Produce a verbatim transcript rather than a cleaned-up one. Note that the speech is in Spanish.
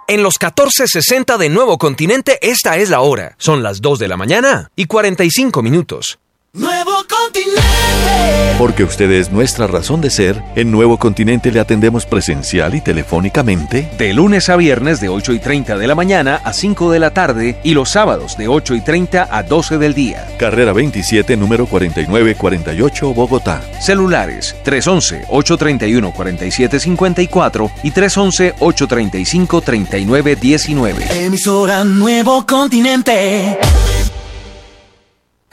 En los catorce sesenta de Nuevo Continente, esta es la hora. Son las dos de la mañana y cuarenta y cinco minutos. Nuevo Continente. Porque usted es nuestra razón de ser, en Nuevo Continente le atendemos presencial y telefónicamente. De lunes a viernes de ocho y treinta de la mañana a cinco de la tarde y los sábados de ocho y treinta a doce del día. Carrera veintisiete, número cuarenta y nueve cuarenta y ocho, Bogotá. Celulares tres once, ocho treinta y uno, cuarenta y siete cincuenta y cuatro y tres once, ocho treinta y cinco, treinta y nueve diecinueve. Emisora Nuevo Continente.